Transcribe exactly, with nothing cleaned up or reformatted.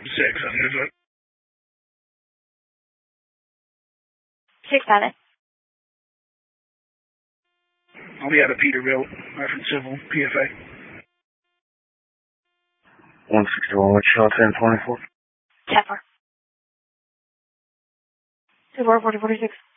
Six, on here's what? Six seven. I'll be out of Peterbilt, reference civil, P F A. one sixty-one, Wichita, ten twenty-four. ten four. two four, forty, forty-six.